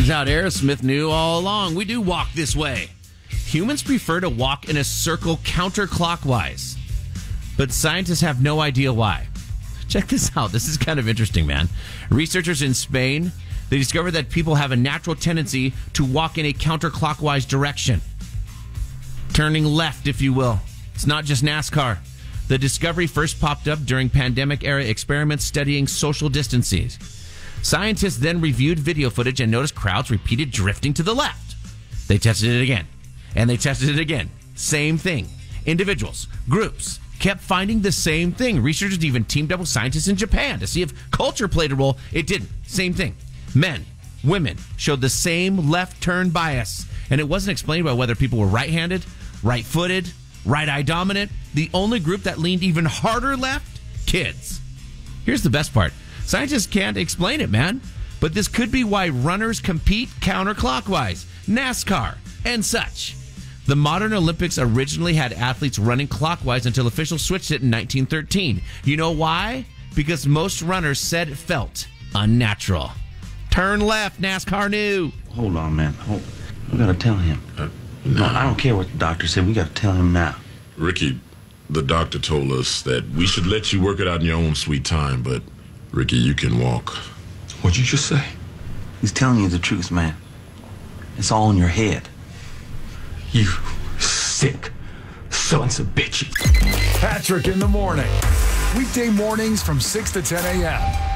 Turns out Aerosmith knew all along. We do walk this way. Humans prefer to walk in a circle counterclockwise, but scientists have no idea why. Check this out. This is kind of interesting, man. Researchers in Spain, they discovered that people have a natural tendency to walk in a counterclockwise direction. Turning left, if you will. It's not just NASCAR. The discovery first popped up during pandemic-era experiments studying social distancing. Scientists then reviewed video footage and noticed crowds repeated drifting to the left. They tested it again, and they tested it again. Same thing. Individuals, groups, kept finding the same thing. Researchers even teamed up with scientists in Japan to see if culture played a role. It didn't. Same thing. Men, women showed the same left turn bias, and it wasn't explained by whether people were right-handed, right-footed, right-eye dominant. The only group that leaned even harder left? Kids. Here's the best part. Scientists can't explain it, man. But this could be why runners compete counterclockwise, NASCAR, and such. The modern Olympics originally had athletes running clockwise until officials switched it in 1913. You know why? Because most runners said it felt unnatural. Turn left, NASCAR knew. Hold on, man. We gotta tell him. No, I don't care what the doctor said. We gotta tell him now. Ricky, the doctor told us that we should let you work it out in your own sweet time, but Ricky, you can walk. What'd you just say? He's telling you the truth, man. It's all in your head. You sick sons of bitches. Patrick in the morning. Weekday mornings from 6 to 10 a.m.